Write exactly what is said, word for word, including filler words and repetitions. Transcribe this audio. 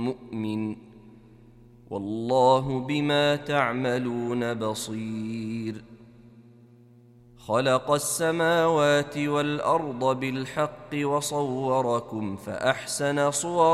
مؤمن والله بما تعملون بصير. خلق السماوات والأرض بالحق وصوركم فأحسن صوركم